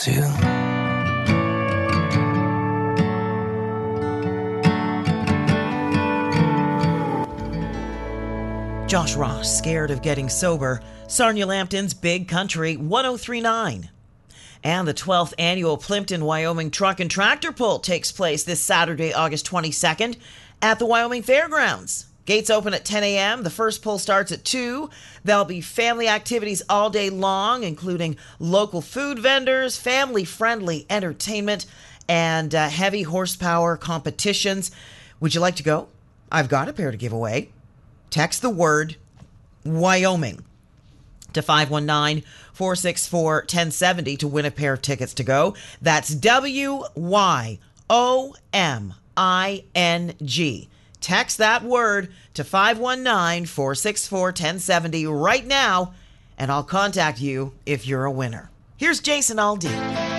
too. Josh Ross, scared of getting sober. Sarnia Lambton's Big Country 1039. And the 12th annual Plimpton, Wyoming Truck and Tractor Pull takes place this Saturday, August 22nd at the Wyoming Fairgrounds. Gates open at 10 a.m. The first pull starts at 2. There'll be family activities all day long, including local food vendors, family-friendly entertainment, and heavy horsepower competitions. Would you like to go? I've got a pair to give away. Text the word Wyoming to 519-464-1070 to win a pair of tickets to go. That's WYOMING. Text that word to 519-464-1070 right now, and I'll contact you if you're a winner. Here's Jason Aldean.